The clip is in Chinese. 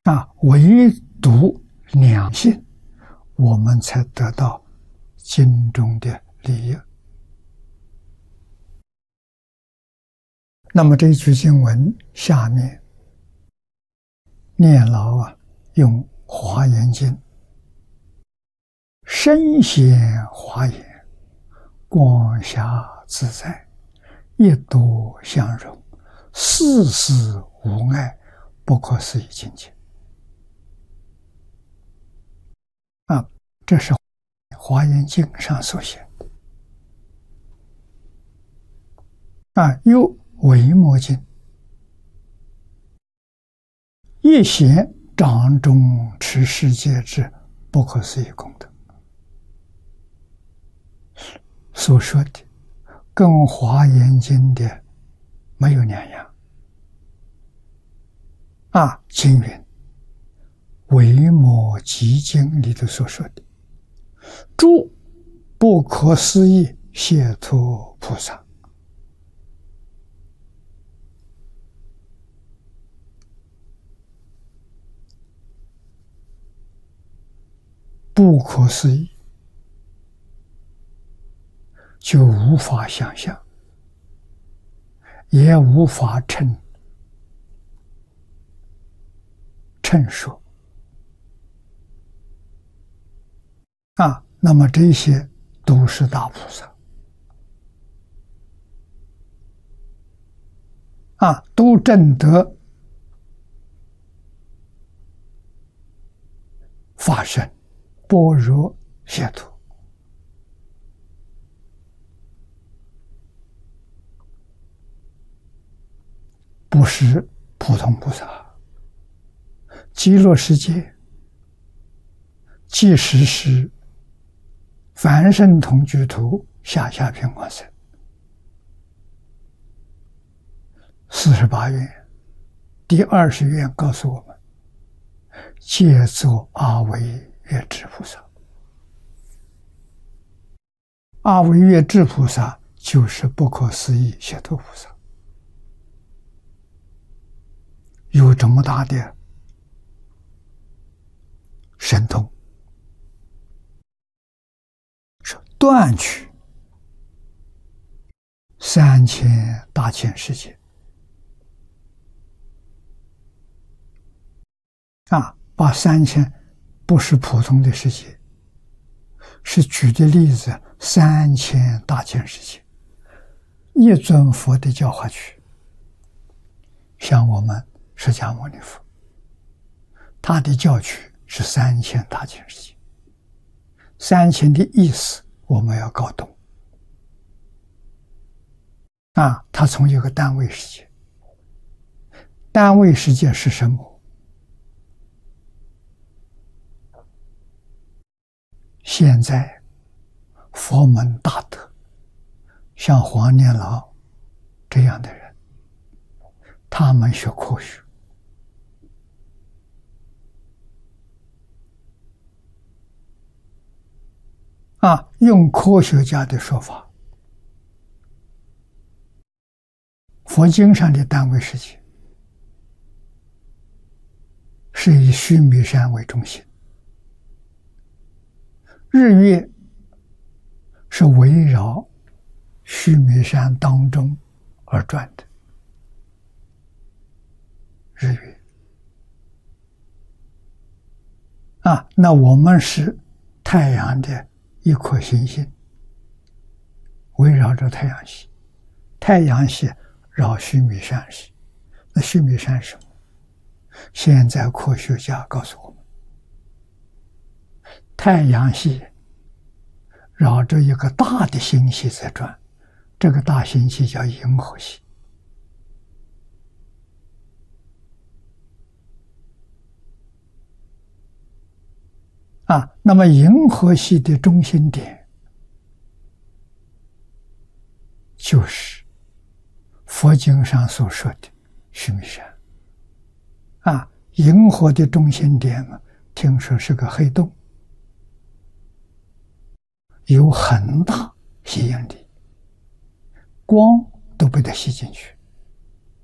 唯独两性，我们才得到经中的利益。那么这一句经文下面，念老用华严经，身显华严，光霞自在，一多相融，事事无碍，不可思议境界。这是华严经上所写的。又维摩经，一贤掌中持世界之不可思议功德，所说的跟华严经的没有两样。经云维摩诘经里头所说的诸不可思议解脱菩萨，不可思议就无法想象，也无法称说。那么这些都是大菩萨，都证得法身般若解脱。不是普通菩萨。极乐世界即使是凡圣同居土下下品往生48愿，第20愿告诉我们，皆作阿惟越致菩萨。阿惟越致菩萨就是不可思议解脱菩萨，有这么大的神通，是断去3000大千世界。把3000不是普通的世界，是举的例子3000大千世界，一尊佛的教化区，像我们释迦牟尼佛，他的教区是3000大千世界。3000的意思我们要搞懂。他从一个单位世界，单位世界是什么？现在佛门大德，像黄念老这样的人，他们学科学，用科学家的说法，佛经上的单位世界是以须弥山为中心，日月是围绕须弥山当中而转的，日月。那我们是太阳的一颗行星，围绕着太阳系，太阳系绕须弥山系。那须弥山是什么？现在科学家告诉我们，太阳系绕着一个大的星系在转，这个大星系叫银河系。那么银河系的中心点就是佛经上所说的须弥山。银河的中心点呢，听说是个黑洞，有很大吸引力，光都被它吸进去。